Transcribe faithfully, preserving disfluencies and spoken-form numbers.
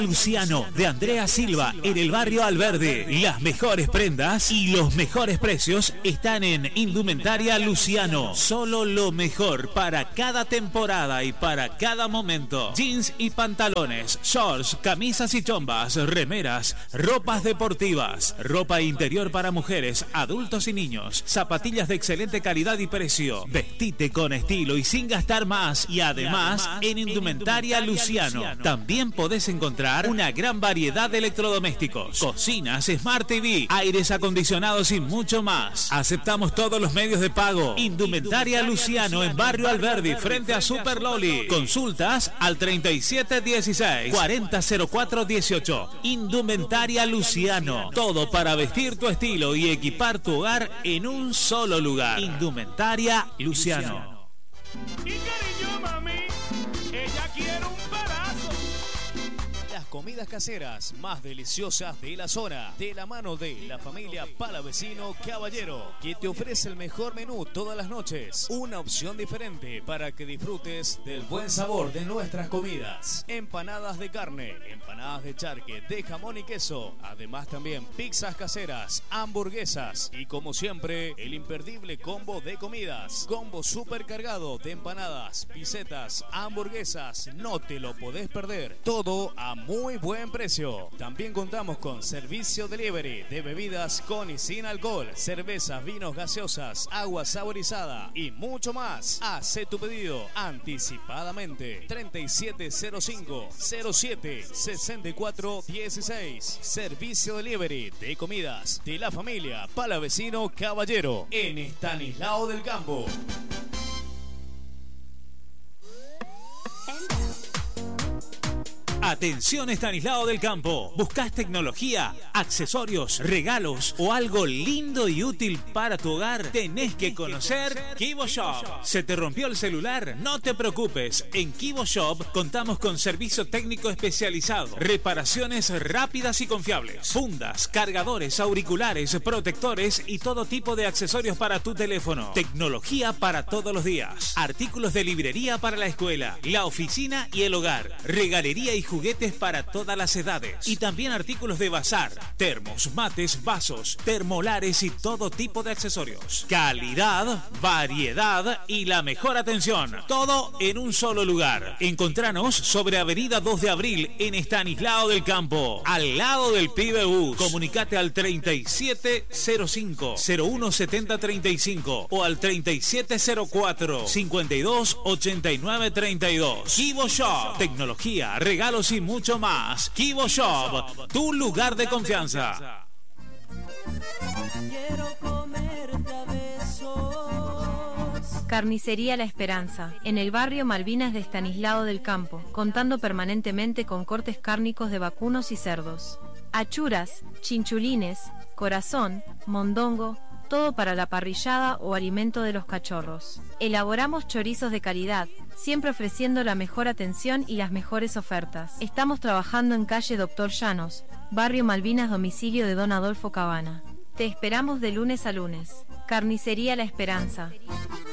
Luciano, de Andrea Silva, en el barrio Alverde. Las mejores prendas y los mejores precios están en Indumentaria Luciano. Solo lo mejor para cada temporada y para cada momento. Jeans y pantalones, shorts, camisas y chombas, remeras, ropas deportivas, ropa interior para mujeres, adultos y niños, zapatillas de excelente calidad y precio. Vestite con estilo y sin gastar más. Y además, en Indumentaria Luciano también podés encontrar una gran variedad de electrodomésticos, cocinas, Smart T V, aires acondicionados y mucho más. Aceptamos todos los medios de pago. Indumentaria Luciano en Barrio Alberdi, frente a Super Loli. Consultas al treinta y siete dieciséis, cuarenta cero cuatro dieciocho. Indumentaria Luciano. Todo para vestir tu estilo y equipar tu hogar en un solo lugar. Indumentaria Luciano. Y cariño, mami, ella quiere un pedazo. Las comidas caseras más deliciosas de la zona, de la mano de la familia Palavecino Caballero, que te ofrece el mejor menú todas las noches. Una opción diferente para que disfrutes del buen sabor de nuestras comidas. Empanadas de carne, empanadas de charque, de jamón y queso. Además también pizzas caseras, hamburguesas y como siempre, el imperdible combo de comidas. Combo super cargado de empanadas, pisetas, hamburguesas. No te lo podés perder. Todo a muy buen precio. También contamos con servicio delivery de bebidas con y sin alcohol, cervezas, vinos, gaseosas, agua saborizada y mucho más. Haz tu pedido anticipadamente. treinta y siete cero cinco, cero siete, sesenta y cuatro dieciséis. Servicio delivery de comidas de la familia Palavecino Caballero en Estanislao del Campo. Atención Estanislao del Campo. ¿Buscas tecnología, accesorios, regalos o algo lindo y útil para tu hogar? Tenés que conocer Kibo Shop. ¿Se te rompió el celular? No te preocupes. En Kibo Shop contamos con servicio técnico especializado, reparaciones rápidas y confiables, fundas, cargadores, auriculares, protectores y todo tipo de accesorios para tu teléfono. Tecnología para todos los días. Artículos de librería para la escuela, la oficina y el hogar. Regalería y juguetes para todas las edades. Y también artículos de bazar, termos, mates, vasos, termolares y todo tipo de accesorios. Calidad, variedad y la mejor atención. Todo en un solo lugar. Encontranos sobre Avenida dos de Abril en Estanislao del Campo, al lado del Pibe Bus. Comunicate al treinta y siete cero cinco, cero uno setenta treinta y cinco o al treinta y siete cero cuatro, cincuenta y dos ochenta y nueve treinta y dos. Kibo Shop, tecnología, regalos y mucho más. Kibo Shop, tu lugar de confianza. Quiero comerte a besos. Carnicería La Esperanza, en el barrio Malvinas de Estanislao del Campo, contando permanentemente con cortes cárnicos de vacunos y cerdos. Achuras, chinchulines, corazón, mondongo, todo para la parrillada o alimento de los cachorros. Elaboramos chorizos de calidad, siempre ofreciendo la mejor atención y las mejores ofertas. Estamos trabajando en calle Doctor Llanos, barrio Malvinas, domicilio de don Adolfo Cabana. Te esperamos de lunes a lunes. Carnicería La Esperanza.